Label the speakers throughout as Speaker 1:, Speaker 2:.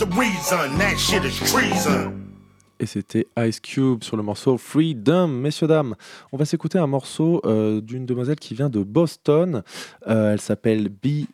Speaker 1: the reason? That shit is treason.
Speaker 2: Et c'était Ice Cube sur le morceau Freedom. Messieurs, dames, on va s'écouter un morceau d'une demoiselle qui vient de Boston. Elle s'appelle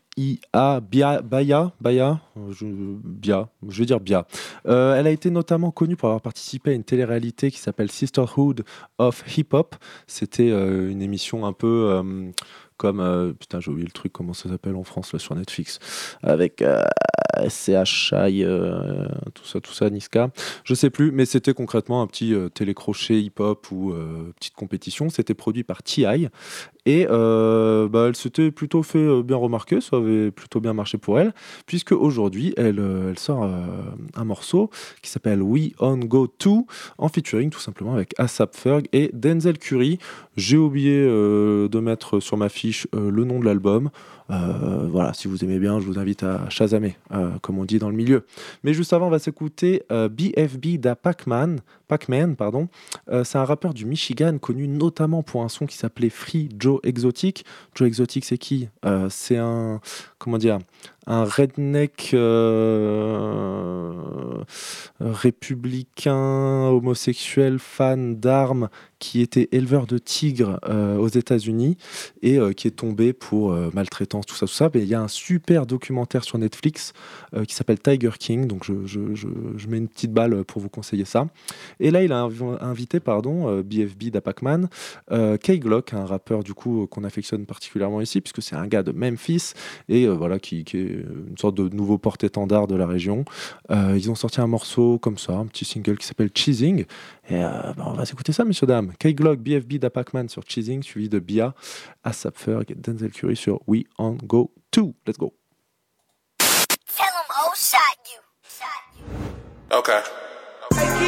Speaker 2: Bia, je vais dire Bia. Elle a été notamment connue pour avoir participé à une télé-réalité qui s'appelle Sisterhood of Hip Hop. C'était une émission un peu comme... putain, j'ai oublié le truc, comment ça s'appelle en France, là, sur Netflix. Avec SCHI, tout ça, Niska. Je sais plus, mais c'était concrètement un petit télécrochet hip-hop ou petite compétition. C'était produit par T.I. Et elle s'était plutôt fait bien remarquer, ça avait plutôt bien marché pour elle, puisque aujourd'hui elle sort un morceau qui s'appelle We On Go To, en featuring tout simplement avec A$AP Ferg et Denzel Curry. J'ai oublié de mettre sur ma fiche le nom de l'album. Voilà, si vous aimez bien, je vous invite à chasamer, comme on dit dans le milieu. Mais juste avant, on va s'écouter BFB da Pac-Man, pardon. C'est un rappeur du Michigan connu notamment pour un son qui s'appelait Free Joe Exotic. Joe Exotic, c'est qui? C'est un redneck républicain, homosexuel, fan d'armes, qui était éleveur de tigres aux États-Unis et qui est tombé pour maltraitance, tout ça. Mais il y a un super documentaire sur Netflix qui s'appelle Tiger King, donc je mets une petite balle pour vous conseiller ça. Et là, il a invité BFB da Pac-Man, Kay Glock, un rappeur du coup qu'on affectionne particulièrement ici, puisque c'est un gars de Memphis et qui est une sorte de nouveau porte-étendard de la région. Ils ont sorti un morceau comme ça, un petit single qui s'appelle Cheesing. Et on va s'écouter ça, messieurs, dames. Kay Glock, BFB da Pac-Man sur Cheesing, suivi de Bia, A$AP Ferg et Denzel Curry sur We On Go To. Let's go.
Speaker 3: Tell him, oh, shot you.
Speaker 1: Okay.